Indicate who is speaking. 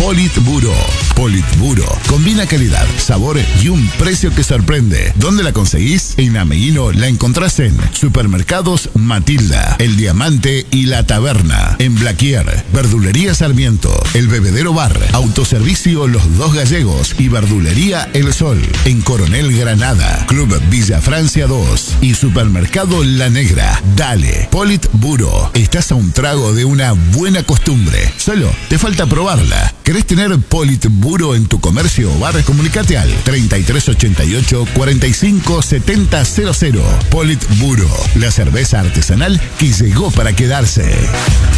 Speaker 1: Politburo. Politburo combina calidad, sabor y un precio que sorprende. ¿Dónde la conseguís? En Ameguino la encontrás en Supermercados Matilda, El Diamante y La Taberna. En Blaquier, Verdulería Sarmiento, El Bebedero Bar, Autoservicio Los Dos Gallegos y Verdulería El Sol. En Coronel Granada, Club Villa Francia 2 y Supermercado La Negra. Dale, Politburo. Estás a un trago de una buena costumbre. Solo te falta probarla. ¿Querés tener Politburo en tu comercio o bar? Comunicate al 3388 45 70 00. Politburo, la cerveza artesanal que llegó para quedarse.